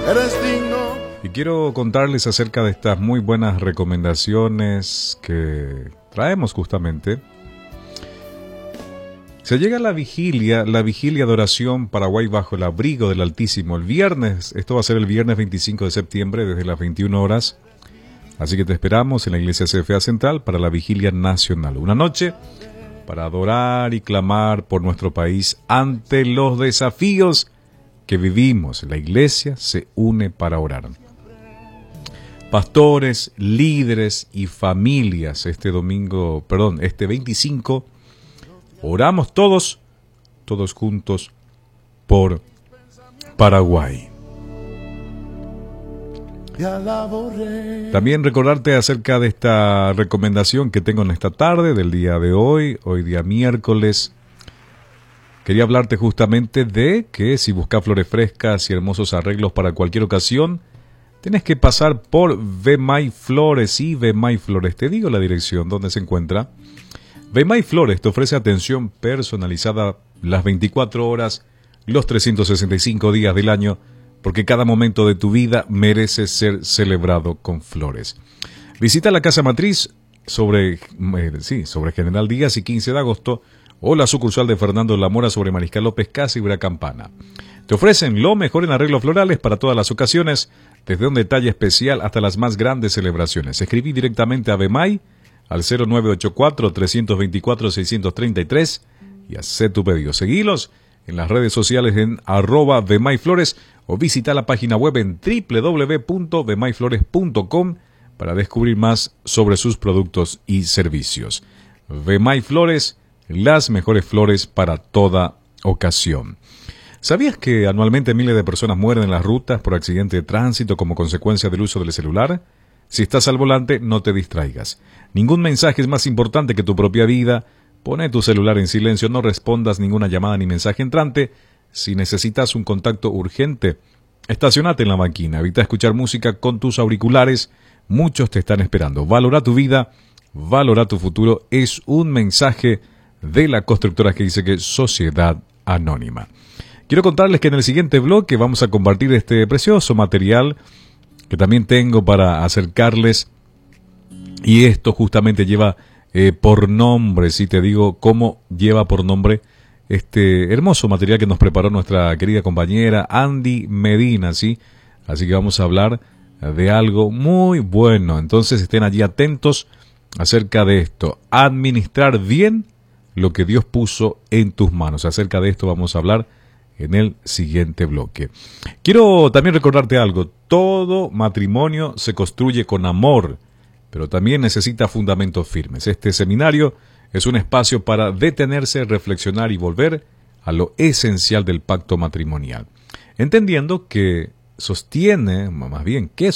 eres digno. Y quiero contarles acerca de estas muy buenas recomendaciones que traemos justamente. Se llega a la vigilia de oración Paraguay bajo el abrigo del Altísimo. El viernes, esto va a ser el viernes 25 de septiembre desde las 21 horas. Así que te esperamos en la Iglesia CFA Central para la vigilia nacional. Una noche para adorar y clamar por nuestro país ante los desafíos que vivimos. La Iglesia se une para orar. Pastores, líderes y familias este 25, oramos todos juntos por Paraguay. También recordarte acerca de esta recomendación que tengo en esta tarde del día de hoy día miércoles. Quería hablarte justamente de que si buscas flores frescas y hermosos arreglos para cualquier ocasión, tienes que pasar por Vemay Flores y Vemay Flores. Te digo la dirección donde se encuentra. Vemay Flores te ofrece atención personalizada las 24 horas, los 365 días del año, porque cada momento de tu vida merece ser celebrado con flores. Visita la casa matriz sobre General Díaz y 15 de agosto o la sucursal de Fernando La Mora sobre Mariscal López Casa y Campana. Te ofrecen lo mejor en arreglos florales para todas las ocasiones, desde un detalle especial hasta las más grandes celebraciones. Escribí directamente a Vemay al 0984-324-633 y haz tu pedido. Seguilos en las redes sociales en @VemayFlores o visita la página web en www.vemayflores.com para descubrir más sobre sus productos y servicios. Vemay Flores, las mejores flores para toda ocasión. ¿Sabías que anualmente miles de personas mueren en las rutas por accidente de tránsito como consecuencia del uso del celular? Si estás al volante, no te distraigas. Ningún mensaje es más importante que tu propia vida. Pone tu celular en silencio, no respondas ninguna llamada ni mensaje entrante. Si necesitas un contacto urgente, estacionate en la máquina. Evita escuchar música con tus auriculares. Muchos te están esperando. Valora tu vida, valora tu futuro. Es un mensaje de la constructora que dice que Sociedad Anónima. Quiero contarles que en el siguiente bloque vamos a compartir este precioso material que también tengo para acercarles. Y esto justamente lleva por nombre, si te digo cómo lleva por nombre este hermoso material que nos preparó nuestra querida compañera Andy Medina, ¿sí? Así que vamos a hablar de algo muy bueno. Entonces estén allí atentos acerca de esto. Administrar bien lo que Dios puso en tus manos. Acerca de esto vamos a hablar en el siguiente bloque. Quiero también recordarte algo. Todo matrimonio se construye con amor, pero también necesita fundamentos firmes. Este seminario es un espacio para detenerse, reflexionar y volver a lo esencial del pacto matrimonial, entendiendo que